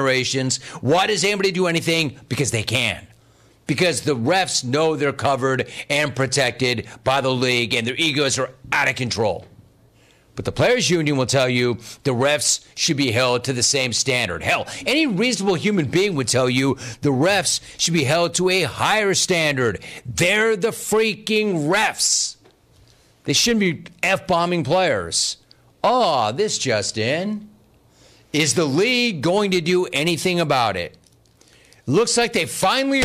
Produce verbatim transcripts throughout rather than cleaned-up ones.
generations. Why does anybody do anything? Because they can. Because the refs know they're covered and protected by the league, and their egos are out of control. But the Players Union will tell you the refs should be held to the same standard. Hell, any reasonable human being would tell you the refs should be held to a higher standard. They're the freaking refs. They shouldn't be F-bombing players. Oh, this just in. Is the league going to do anything about it? Looks like they finally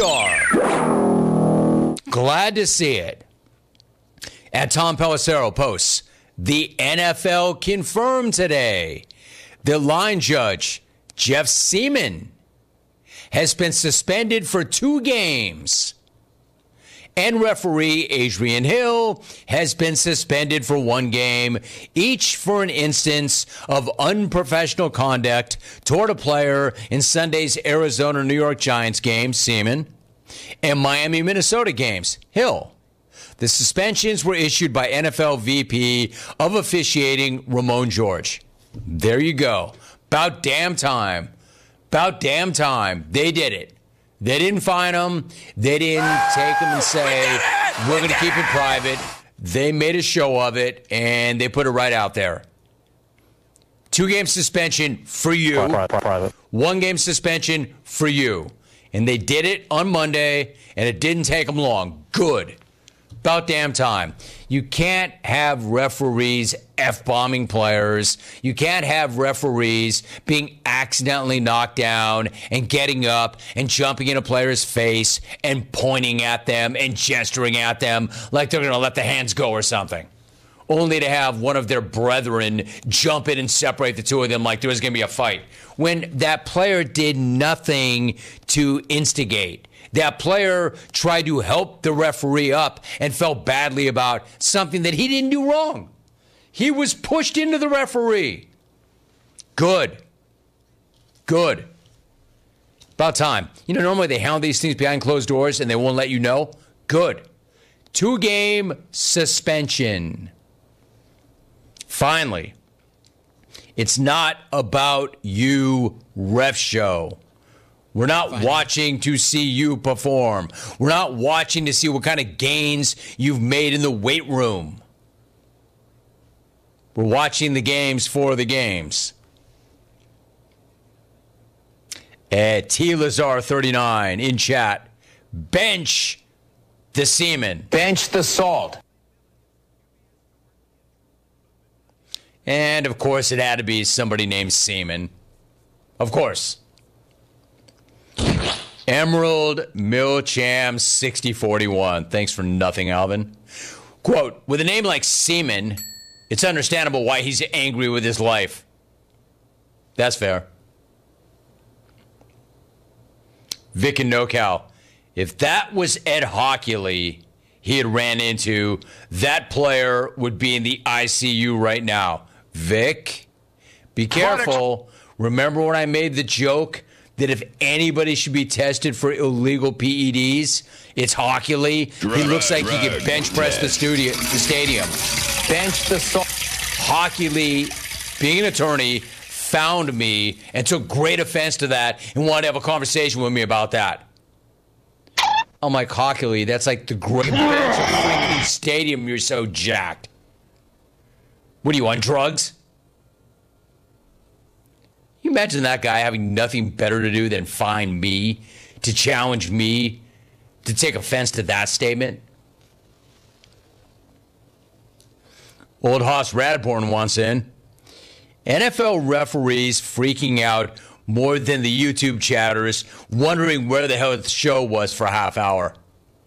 are. Glad to see it. At Tom Pelissero posts, the N F L confirmed today that line judge Jeff Seaman has been suspended for two games. And referee Adrian Hill has been suspended for one game, each for an instance of unprofessional conduct toward a player in Sunday's Arizona-New York Giants game, Seaman, and Miami-Minnesota games, Hill. The suspensions were issued by N F L V P of officiating Ramon George. There you go. About damn time. About damn time. They did it. They didn't fine them. They didn't take them and say, we're going to keep it private. They made a show of it, and they put it right out there. Two-game suspension for you. Private. One-game suspension for you. And they did it on Monday, and it didn't take them long. Good. About damn time. You can't have referees F-bombing players. You can't have referees being accidentally knocked down and getting up and jumping in a player's face and pointing at them and gesturing at them like they're going to let the hands go or something. Only to have one of their brethren jump in and separate the two of them like there was going to be a fight. When that player did nothing to instigate. That player tried to help the referee up and felt badly about something that he didn't do wrong. He was pushed into the referee. Good. Good. About time. You know, normally they handle these things behind closed doors and they won't let you know. Good. Two-game suspension. Finally, it's not about you, ref show. We're not Fine. watching to see you perform. We're not watching to see what kind of gains you've made in the weight room. We're watching the games for the games. At T Lazar thirty-nine in chat, bench the semen. Bench the salt. And, of course, it had to be somebody named Seaman. Of course. Emerald Milcham sixty forty-one. Thanks for nothing, Alvin. Quote, with a name like Seaman, it's understandable why he's angry with his life. That's fair. Vic and NoCal. If that was Ed Hockley he had ran into, that player would be in the I C U right now. Vic, be careful. Remember when I made the joke that if anybody should be tested for illegal P E Ds, it's Hockley. Drag, he looks like drag, he could bench press the, studio, the stadium. Bench the so- Hockley, being an attorney, found me and took great offense to that and wanted to have a conversation with me about that. I'm like, Hockley, that's like the great bench of freaking stadium. You're so jacked. What are you, on drugs? You imagine that guy having nothing better to do than find me, to challenge me, to take offense to that statement? Old Hoss Radborn wants in. N F L referees freaking out more than the YouTube chatters, wondering where the hell the show was for a half hour.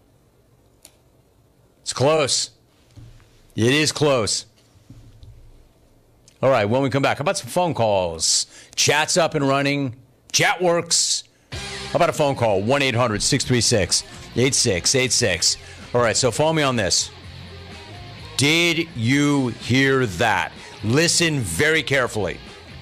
It's close. It is close. All right, when we come back, how about some phone calls? Chat's up and running. Chat works. How about a phone call? one eight hundred six three six eight six eight six. All right, so follow me on this. Did you hear that? Listen very carefully.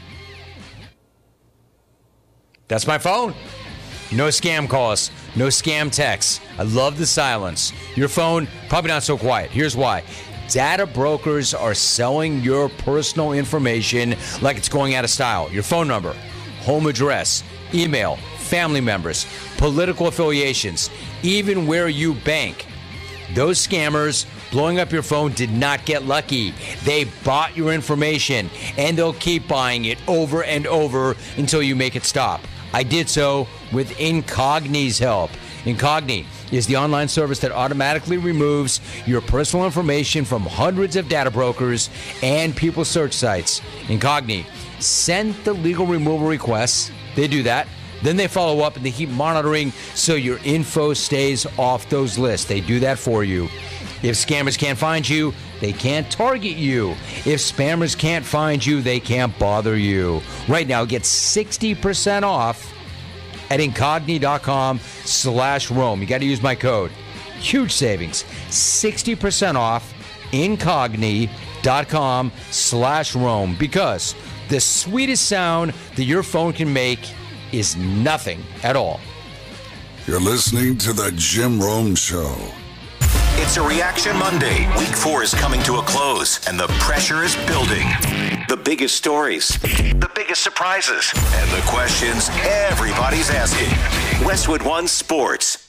That's my phone. No scam calls. No scam texts. I love the silence. Your phone, probably not so quiet. Here's why. Data brokers are selling your personal information like it's going out of style. Your phone number, home address, email, family members, political affiliations, even where you bank. Those scammers blowing up your phone did not get lucky. They bought your information, and they'll keep buying it over and over until you make it stop. I did so with Incogni's help. Incogni is the online service that automatically removes your personal information from hundreds of data brokers and people search sites. Incogni sent the legal removal requests. They do that. Then they follow up and they keep monitoring so your info stays off those lists. They do that for you. If scammers can't find you, they can't target you. If spammers can't find you, they can't bother you. Right now, get sixty percent off at incogni.com slash Rome. You got to use my code. Huge savings. sixty percent off incogni.com slash Rome, because the sweetest sound that your phone can make is nothing at all. You're listening to The Jim Rome Show. It's a Reaction Monday. Week four is coming to a close, and the pressure is building. The biggest stories, the biggest surprises, and the questions everybody's asking. Westwood One Sports.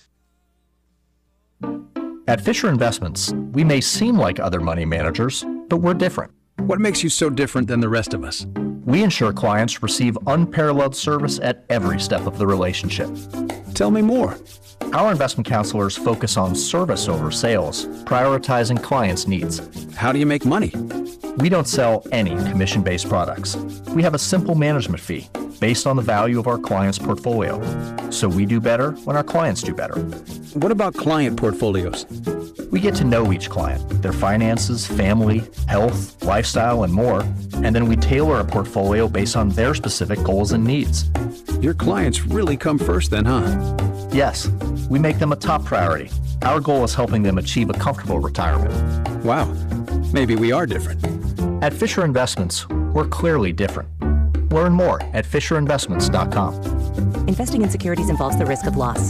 At Fisher Investments, we may seem like other money managers, but we're different. What makes you so different than the rest of us? We ensure clients receive unparalleled service at every step of the relationship. Tell me more. Our investment counselors focus on service over sales, prioritizing clients' needs. How do you make money? We don't sell any commission-based products. We have a simple management fee based on the value of our clients' portfolio. So we do better when our clients do better. What about client portfolios? We get to know each client, their finances, family, health, lifestyle, and more, and then we tailor a portfolio based on their specific goals and needs. Your clients really come first then, huh? Yes, we make them a top priority. Our goal is helping them achieve a comfortable retirement. Wow, maybe we are different. At Fisher Investments, we're clearly different. Learn more at fisher investments dot com. Investing in securities involves the risk of loss.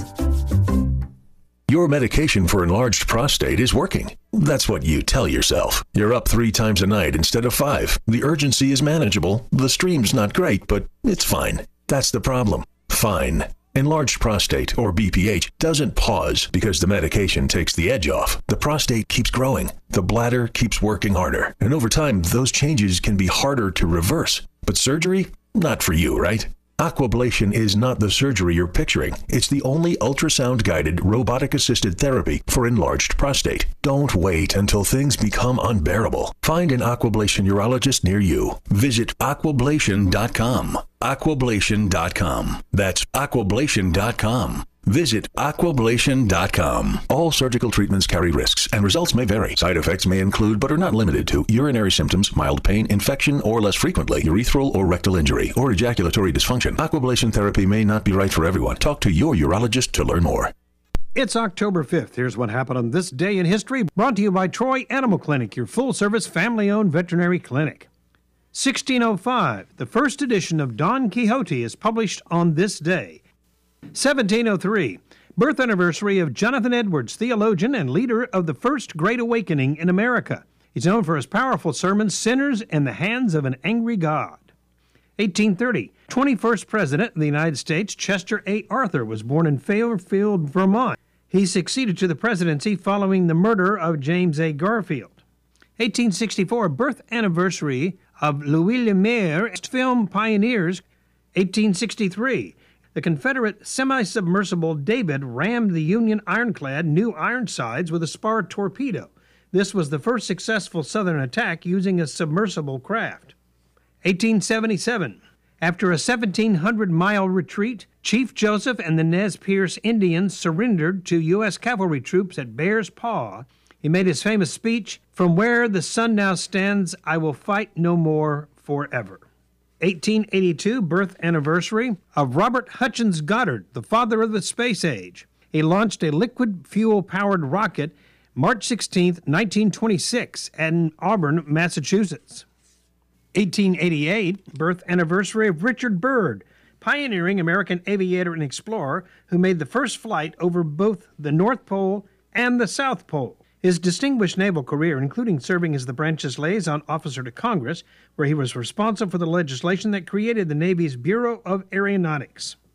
Your medication for enlarged prostate is working. That's what you tell yourself. You're up three times a night instead of five. The urgency is manageable. The stream's not great, but it's fine. That's the problem. Fine. Enlarged prostate, or B P H, doesn't pause because the medication takes the edge off. The prostate keeps growing. The bladder keeps working harder. And over time, those changes can be harder to reverse. But surgery? Not for you, right? Aquablation is not the surgery you're picturing. It's the only ultrasound-guided, robotic-assisted therapy for enlarged prostate. Don't wait until things become unbearable. Find an Aquablation urologist near you. Visit aquablation dot com. aquablation dot com. That's aquablation dot com. Visit aquablation dot com. All surgical treatments carry risks, and results may vary. Side effects may include, but are not limited to, urinary symptoms, mild pain, infection, or less frequently, urethral or rectal injury, or ejaculatory dysfunction. Aquablation therapy may not be right for everyone. Talk to your urologist to learn more. It's October fifth. Here's what happened on this day in history, brought to you by Troy Animal Clinic, your full-service, family-owned veterinary clinic. sixteen oh five, the first edition of Don Quixote is published on this day. seventeen oh three, birth anniversary of Jonathan Edwards, theologian and leader of the First Great Awakening in America. He's known for his powerful sermon, Sinners in the Hands of an Angry God. eighteen thirty, twenty-first President of the United States, Chester A. Arthur, was born in Fairfield, Vermont. He succeeded to the presidency following the murder of James A. Garfield. eighteen sixty-four, birth anniversary of Louis Lumiere, film pioneers. eighteen sixty-three, the Confederate semi-submersible David rammed the Union ironclad New Ironsides with a spar torpedo. This was the first successful Southern attack using a submersible craft. eighteen seventy-seven, after a seventeen hundred mile retreat, Chief Joseph and the Nez Perce Indians surrendered to U S cavalry troops at Bear's Paw. He made his famous speech, "From where the sun now stands, I will fight no more forever." eighteen eighty-two, birth anniversary of Robert Hutchins Goddard, the father of the space age. He launched a liquid fuel-powered rocket March sixteenth, nineteen twenty-six, in Auburn, Massachusetts. eighteen eighty-eight, birth anniversary of Richard Byrd, pioneering American aviator and explorer who made the first flight over both the North Pole and the South Pole. His distinguished naval career, including serving as the branch's liaison officer to Congress, where he was responsible for the legislation that created the Navy's Bureau of Aeronautics.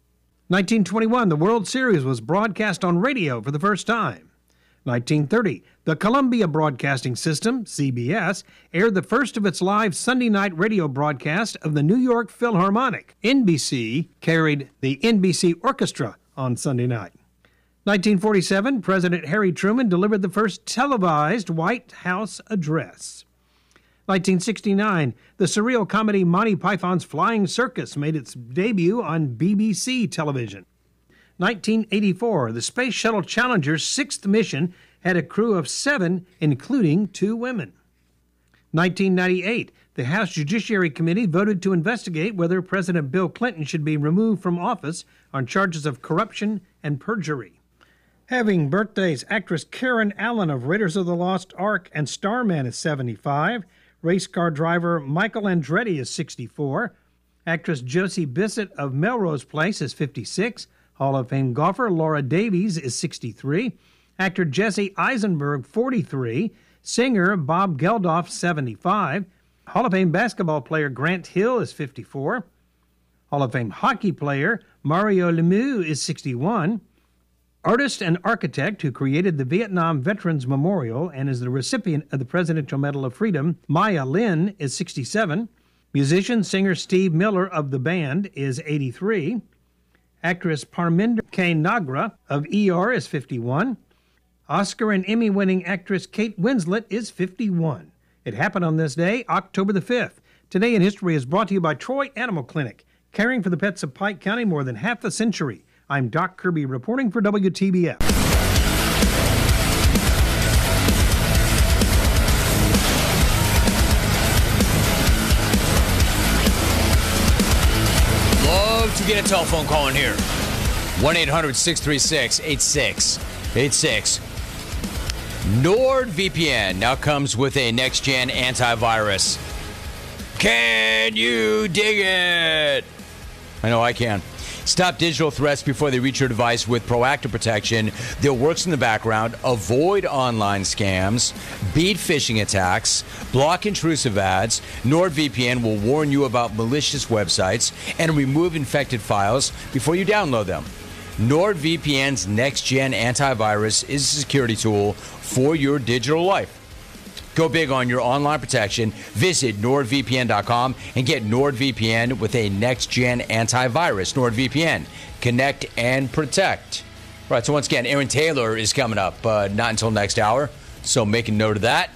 nineteen twenty-one, the World Series was broadcast on radio for the first time. nineteen thirty, the Columbia Broadcasting System, C B S, aired the first of its live Sunday night radio broadcast of the New York Philharmonic. N B C carried the N B C Orchestra on Sunday night. nineteen forty-seven, President Harry Truman delivered the first televised White House address. nineteen sixty-nine, the surreal comedy Monty Python's Flying Circus made its debut on B B C television. nineteen eighty-four, the Space Shuttle Challenger's sixth mission had a crew of seven, including two women. nineteen ninety-eight, the House Judiciary Committee voted to investigate whether President Bill Clinton should be removed from office on charges of corruption and perjury. Having birthdays, actress Karen Allen of Raiders of the Lost Ark and Starman is seventy-five. Race car driver Michael Andretti is sixty-four. Actress Josie Bissett of Melrose Place is fifty-six. Hall of Fame golfer Laura Davies is sixty-three. Actor Jesse Eisenberg, forty-three. Singer Bob Geldof, seventy-five. Hall of Fame basketball player Grant Hill is fifty-four. Hall of Fame hockey player Mario Lemieux is sixty-one. Artist and architect who created the Vietnam Veterans Memorial and is the recipient of the Presidential Medal of Freedom, Maya Lin, is sixty-seven. Musician, singer Steve Miller of The Band is eighty-three. Actress Parminder K. Nagra of E R is fifty-one. Oscar and Emmy-winning actress Kate Winslet is fifty-one. It happened on this day, October the fifth. Today in History is brought to you by Troy Animal Clinic, caring for the pets of Pike County more than half a century. I'm Doc Kirby reporting for W T B F. Love to get a telephone call in here. one eight hundred six three six eight six eight six. NordVPN now comes with a next-gen antivirus. Can you dig it? I know I can. Stop digital threats before they reach your device with proactive protection that works in the background. Avoid online scams, beat phishing attacks, block intrusive ads. NordVPN will warn you about malicious websites and remove infected files before you download them. NordVPN's next-gen antivirus is a security tool for your digital life. Go big on your online protection. Visit nord V P N dot com and get NordVPN with a next-gen antivirus. NordVPN. Connect and protect. All right, so once again, Aaron Taylor is coming up, uh, not until next hour, so make a note of that.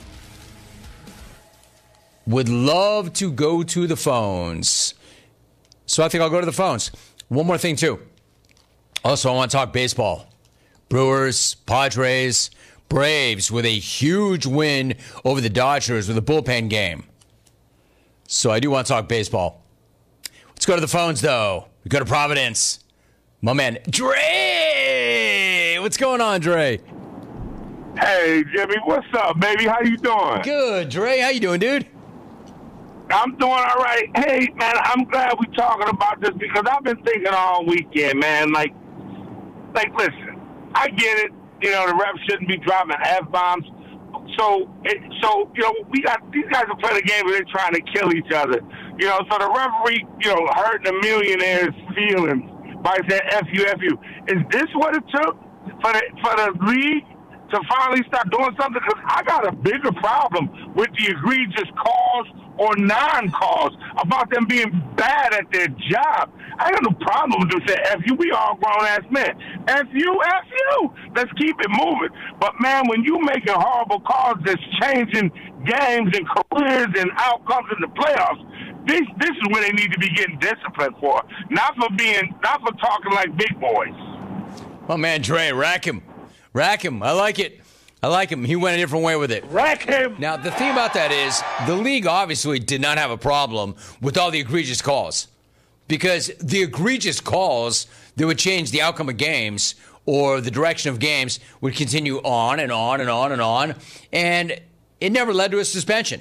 Would love to go to the phones. So I think I'll go to the phones. One more thing, too. Also, I want to talk baseball. Brewers, Padres, Braves with a huge win over the Dodgers with a bullpen game. So I do want to talk baseball. Let's go to the phones, though. We go to Providence. My man, Dre! What's going on, Dre? Hey, Jimmy. What's up, baby? How you doing? Good, Dre. How you doing, dude? I'm doing all right. Hey, man, I'm glad we're talking about this because I've been thinking all weekend, man. Like, like, listen, I get it. You know, the refs shouldn't be dropping F-bombs. So, it, so you know, we got these guys are playing a game where they're trying to kill each other. You know, so the referee, you know, hurting the millionaire's feelings by saying F you, F you. Is this what it took for the, for the league to finally start doing something? Because I got a bigger problem with the egregious calls or non-calls about them being bad at their job. I got no problem with them saying F you. We all grown-ass men. F you, F you. Let's keep it moving. But, man, when you making horrible calls that's changing games and careers and outcomes in the playoffs, this this is where they need to be getting disciplined for. Not for being, not for talking like big boys. Oh, man, Dre, rack him. Rack him. I like it. I like him. He went a different way with it. Rack him. Now, the thing about that is the league obviously did not have a problem with all the egregious calls because the egregious calls that would change the outcome of games or the direction of games would continue on and on and on and on, and it never led to a suspension.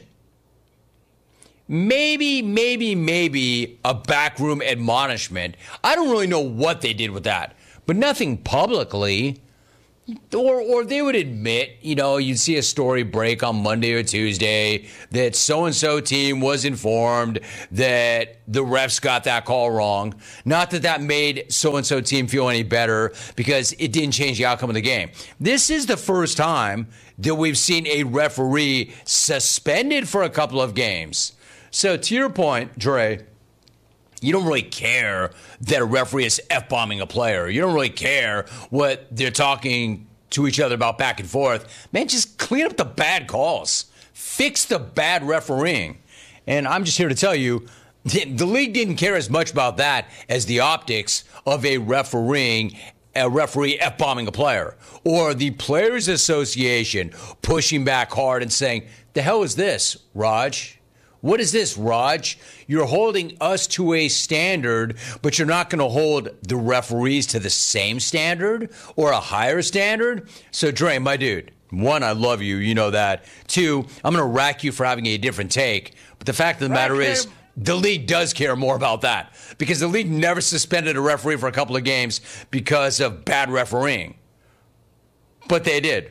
Maybe, maybe, maybe a backroom admonishment. I don't really know what they did with that, but nothing publicly. Or, or they would admit, you know, you'd see a story break on Monday or Tuesday that so-and-so team was informed that the refs got that call wrong. Not that that made so-and-so team feel any better because it didn't change the outcome of the game. This is the first time that we've seen a referee suspended for a couple of games. So to your point, Dre, you don't really care that a referee is F-bombing a player. You don't really care what they're talking to each other about back and forth. Man, just clean up the bad calls. Fix the bad refereeing. And I'm just here to tell you, the league didn't care as much about that as the optics of a refereeing, a referee F-bombing a player. Or the Players Association pushing back hard and saying, the hell is this, Raj? What is this, Raj? You're holding us to a standard, but you're not going to hold the referees to the same standard or a higher standard? So, Dre, my dude, one, I love you. You know that. Two, I'm going to rack you for having a different take. But the fact of the matter is, the league does care more about that because the league never suspended a referee for a couple of games because of bad refereeing. But they did.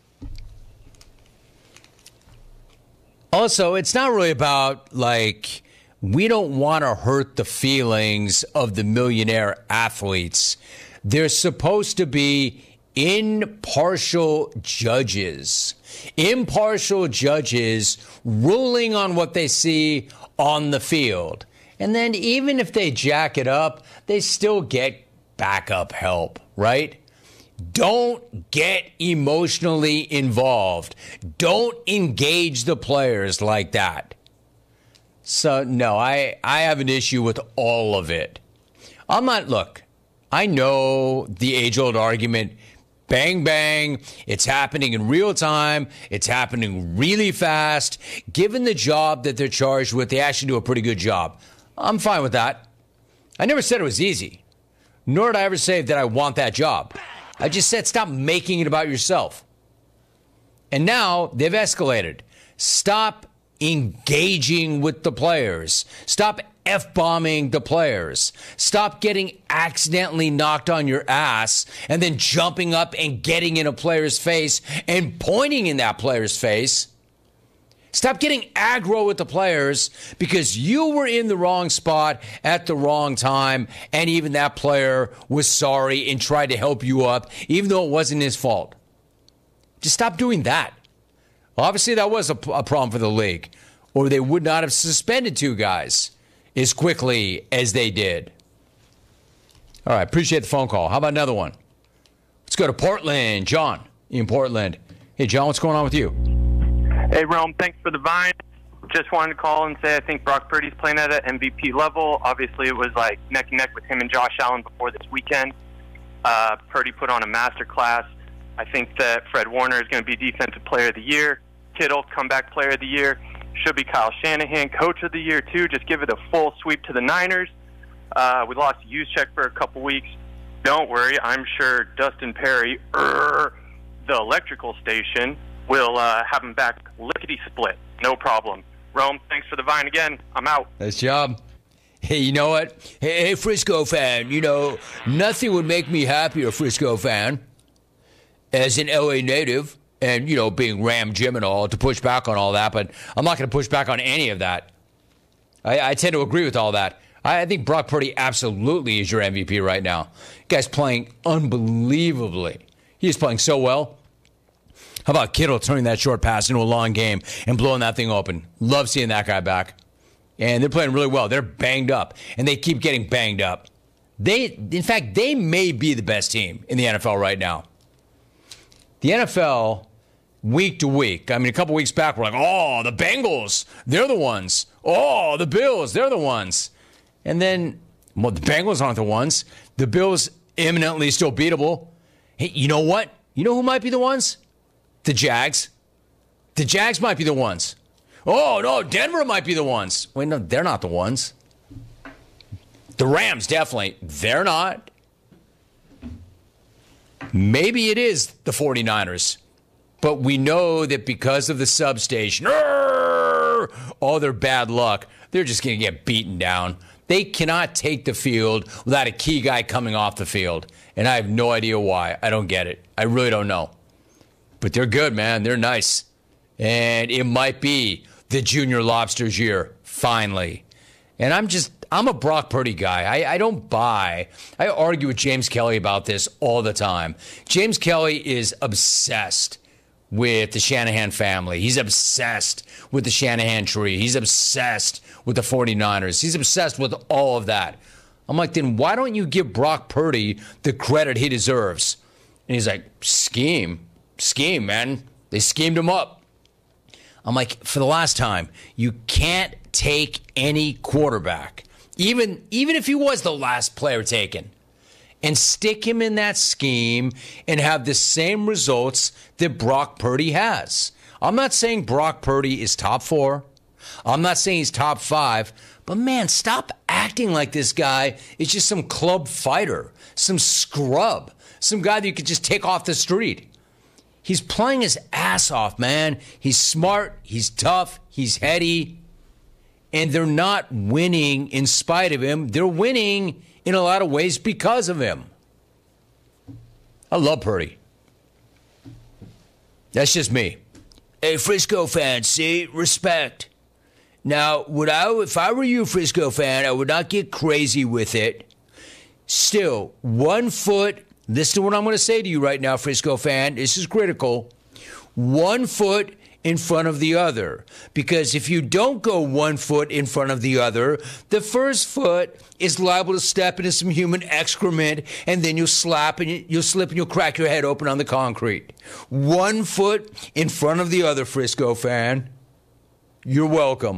Also, it's not really about, like, we don't want to hurt the feelings of the millionaire athletes. They're supposed to be impartial judges. Impartial judges ruling on what they see on the field. And then even if they jack it up, they still get backup help, right? Don't get emotionally involved. Don't engage the players like that. So, no, I, I have an issue with all of it. I'm not, look, I know the age-old argument, bang, bang, it's happening in real time, it's happening really fast. Given the job that they're charged with, they actually do a pretty good job. I'm fine with that. I never said it was easy, nor did I ever say that I want that job. I just said stop making it about yourself. And now they've escalated. Stop engaging with the players. Stop F-bombing the players. Stop getting accidentally knocked on your ass and then jumping up and getting in a player's face and pointing in that player's face. Stop getting aggro with the players because you were in the wrong spot at the wrong time, and even that player was sorry and tried to help you up, even though it wasn't his fault. Just stop doing that. Obviously, that was a, a problem for the league, or they would not have suspended two guys as quickly as they did. All right, appreciate the phone call. How about another one? Let's go to Portland. John in Portland. Hey, John, what's going on with you? Hey, Rome, thanks for the vine. Just wanted to call and say I think Brock Purdy's playing at an M V P level. Obviously, it was like neck and neck with him and Josh Allen before this weekend. Uh, Purdy put on a masterclass. I think that Fred Warner is going to be Defensive Player of the Year. Kittle, Comeback Player of the Year. Should be Kyle Shanahan, Coach of the Year, too. Just give it a full sweep to the Niners. Uh, we lost Juszczyk for a couple weeks. Don't worry. I'm sure Dustin Perry, er, the electrical station, will uh, have him back lickety-split. No problem. Rome, thanks for the vine again. I'm out. Nice job. Hey, you know what? Hey, hey, Frisco fan, you know, nothing would make me happier, Frisco fan, as an L A native and, you know, being Ram Jim and all, to push back on all that, but I'm not going to push back on any of that. I, I tend to agree with all that. I, I think Brock Purdy absolutely is your M V P right now. Guy's playing unbelievably. He's playing so well. How about Kittle turning that short pass into a long game and blowing that thing open? Love seeing that guy back. And they're playing really well. They're banged up, and they keep getting banged up. They, in fact, they may be the best team in the N F L right now. The N F L, week to week, I mean, a couple weeks back, we're like, oh, the Bengals, they're the ones. Oh, the Bills, they're the ones. And then, well, the Bengals aren't the ones. The Bills, imminently still beatable. Hey, you know what? You know who might be the ones? The Jags. The Jags might be the ones. Oh, no, Denver might be the ones. Wait, no, they're not the ones. The Rams, definitely. They're not. Maybe it is the 49ers. But we know that because of the substation, all their bad luck, they're just going to get beaten down. They cannot take the field without a key guy coming off the field. And I have no idea why. I don't get it. I really don't know. But they're good, man. They're nice. And it might be the Junior Lobsters year, finally. And I'm just, I'm a Brock Purdy guy. I, I don't buy. I argue with James Kelly about this all the time. James Kelly is obsessed with the Shanahan family. He's obsessed with the Shanahan tree. He's obsessed with the 49ers. He's obsessed with all of that. I'm like, then why don't you give Brock Purdy the credit he deserves? And he's like, scheme. Scheme, man. They schemed him up. I'm like, for the last time, you can't take any quarterback, even, even if he was the last player taken, and stick him in that scheme and have the same results that Brock Purdy has. I'm not saying Brock Purdy is top four. I'm not saying he's top five. But, man, stop acting like this guy is just some club fighter, some scrub, some guy that you could just take off the street. He's playing his ass off, man. He's smart. He's tough. He's heady. And they're not winning in spite of him. They're winning in a lot of ways because of him. I love Purdy. That's just me. Hey, Frisco fans, see? Respect. Now, would I, if I were you, Frisco fan, I would not get crazy with it. Still, one foot, listen to what I'm going to say to you right now, Frisco fan. This is critical. One foot in front of the other. Because if you don't go one foot in front of the other, the first foot is liable to step into some human excrement, and then you'll slap and you'll slip and you'll crack your head open on the concrete. One foot in front of the other, Frisco fan. You're welcome.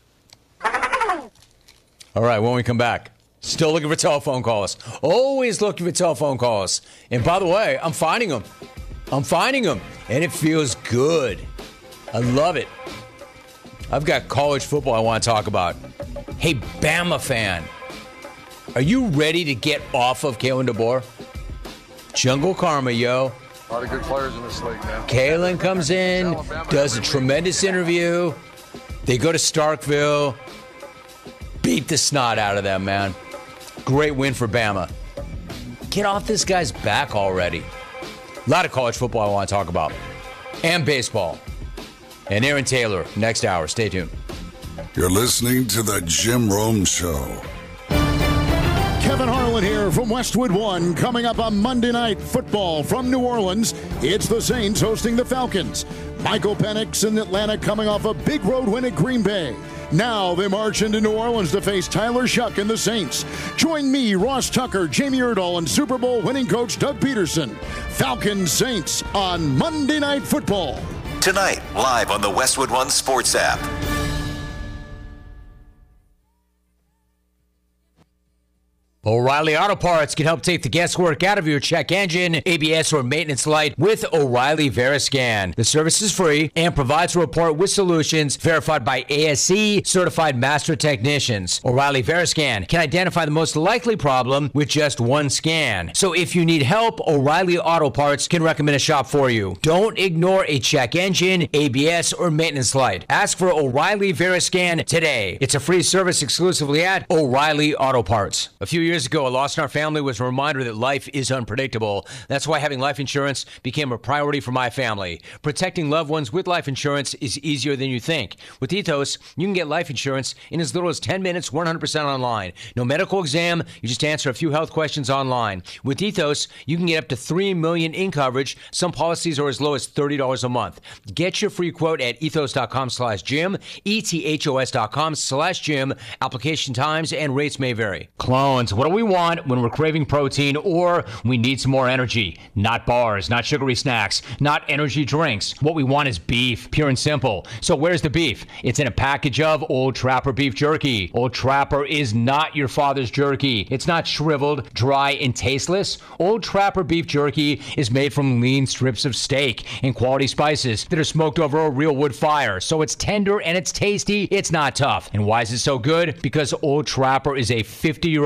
All right, when we come back, still looking for telephone calls. Always looking for telephone calls. And by the way, I'm finding them. I'm finding them. And it feels good. I love it. I've got college football I want to talk about. Hey, Bama fan, are you ready to get off of Kalen DeBoer? Jungle Karma, yo. A lot of good players in this league, man. Kalen comes in, does a tremendous interview. They go to Starkville. Beat the snot out of them, man. Great win for Bama. Get off this guy's back already. A lot of college football I want to talk about. And baseball. And Aaron Taylor, next hour. Stay tuned. You're listening to The Jim Rome Show. Kevin Harlan here from Westwood One. Coming up on Monday Night Football from New Orleans, it's the Saints hosting the Falcons. Michael Penix in Atlanta coming off a big road win at Green Bay. Now they march into New Orleans to face Tyler Shuck and the Saints. Join me, Ross Tucker, Jamie Erdahl, and Super Bowl winning coach Doug Peterson. Falcons Saints on Monday Night Football. Tonight, live on the Westwood One Sports app. O'Reilly Auto Parts can help take the guesswork out of your check engine, A B S, or maintenance light with O'Reilly Veriscan. The service is free and provides a report with solutions verified by A S C certified master technicians. O'Reilly Veriscan can identify the most likely problem with just one scan. So if you need help, O'Reilly Auto Parts can recommend a shop for you. Don't ignore a check engine, A B S, or maintenance light. Ask for O'Reilly Veriscan today. It's a free service exclusively at O'Reilly Auto Parts. A few years ago, a loss in our family was a reminder that life is unpredictable. That's why having life insurance became a priority for my family. Protecting loved ones with life insurance is easier than you think. With Ethos, you can get life insurance in as little as ten minutes, one hundred percent online. No medical exam, you just answer a few health questions online. With Ethos, you can get up to three million dollars in coverage. Some policies are as low as thirty dollars a month. Get your free quote at ethos.com slash Jim, ethos.com slash Jim. Application times and rates may vary. Clones, what do we want when we're craving protein or we need some more energy? Not bars, not sugary snacks, not energy drinks. What we want is beef, pure and simple. So where's the beef? It's in a package of Old Trapper beef jerky. Old Trapper is not your father's jerky. It's not shriveled, dry, and tasteless. Old Trapper beef jerky is made from lean strips of steak and quality spices that are smoked over a real wood fire. So it's tender and it's tasty. It's not tough. And why is it so good? Because Old Trapper is a fifty-year-old family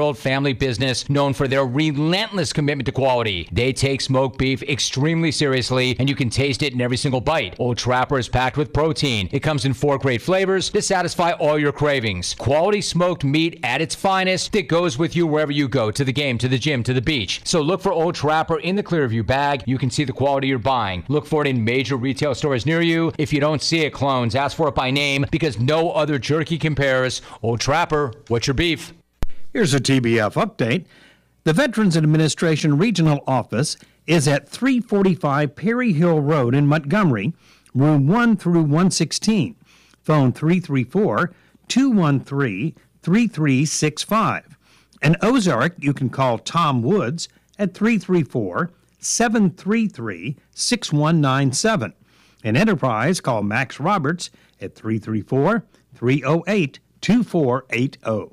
family business known for their relentless commitment to quality. They take smoked beef extremely seriously, and you can taste it in every single bite. Old Trapper is packed with protein. It comes in four great flavors to satisfy all your cravings. Quality smoked meat at its finest that goes with you wherever you go, to the game, to the gym, to the beach. So look for Old Trapper in the Clearview bag. You can see the quality you're buying. Look for it in major retail stores near you. If you don't see it, clones, ask for it by name, because no other jerky compares. Old Trapper, what's your beef? Here's a T B F update. The Veterans Administration Regional Office is at three forty-five Perry Hill Road in Montgomery, room one through one sixteen. Phone three three four, two one three, three three six five. In Ozark, you can call Tom Woods at three three four, seven three three, six one nine seven. In Enterprise, call Max Roberts at three three four, three oh eight, two four eight oh.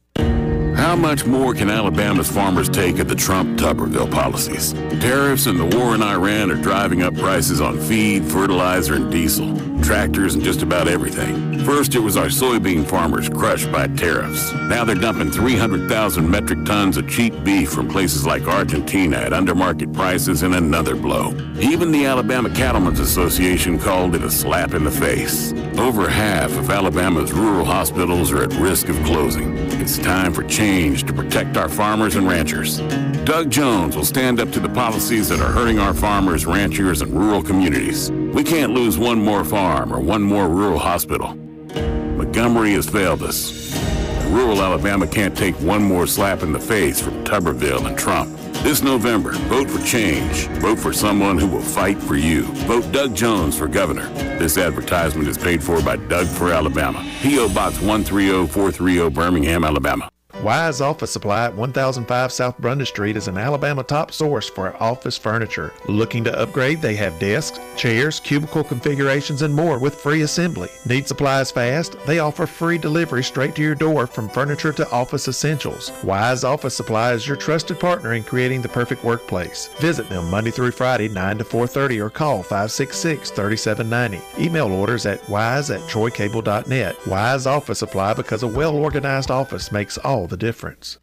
How much more can Alabama's farmers take of the Trump-Tuberville policies? Tariffs and the war in Iran are driving up prices on feed, fertilizer, and diesel, tractors, and just about everything. First, it was our soybean farmers crushed by tariffs. Now they're dumping three hundred thousand metric tons of cheap beef from places like Argentina at under-market prices in another blow. Even the Alabama Cattlemen's Association called it a slap in the face. Over half of Alabama's rural hospitals are at risk of closing. It's time for change to protect our farmers and ranchers. Doug Jones will stand up to the policies that are hurting our farmers, ranchers, and rural communities. We can't lose one more farm or one more rural hospital. Montgomery has failed us. Rural Alabama can't take one more slap in the face from Tuberville and Trump. This November, vote for change. Vote for someone who will fight for you. Vote Doug Jones for governor. This advertisement is paid for by Doug for Alabama. P O. Box one three oh four three oh, Birmingham, Alabama. Wise Office Supply at one thousand five South Brundage Street is an Alabama top source for office furniture. Looking to upgrade? They have desks, chairs, cubicle configurations, and more with free assembly. Need supplies fast? They offer free delivery straight to your door from furniture to office essentials. Wise Office Supply is your trusted partner in creating the perfect workplace. Visit them Monday through Friday, nine to four thirty, or call five six six, three seven nine zero. Email orders at wise at troy cable dot net. Wise Office Supply, because a well-organized office makes all the difference.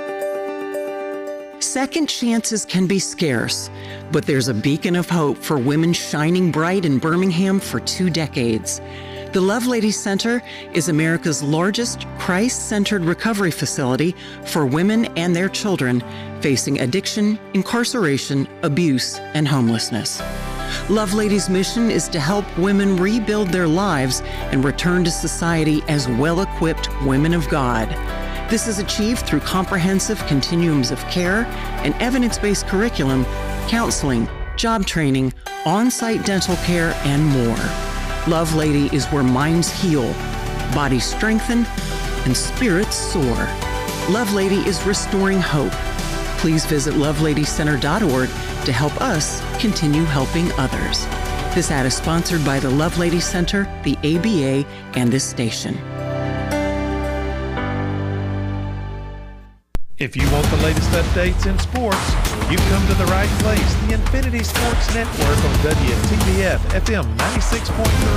Second chances can be scarce, but there's a beacon of hope for women shining bright in Birmingham for two decades. The Lovelady Center is America's largest Christ-centered recovery facility for women and their children facing addiction, incarceration, abuse, and homelessness. Lovelady's mission is to help women rebuild their lives and return to society as well-equipped women of God. This is achieved through comprehensive continuums of care and evidence-based curriculum, counseling, job training, on-site dental care, and more. Lovelady is where minds heal, bodies strengthen, and spirits soar. Lovelady is restoring hope. Please visit lovelady center dot org to help us continue helping others. This ad is sponsored by the Lovelady Center, the A B A, and this station. If you want the latest updates in sports, you've come to the right place. The Infinity Sports Network on W T B F F M ninety-six point three.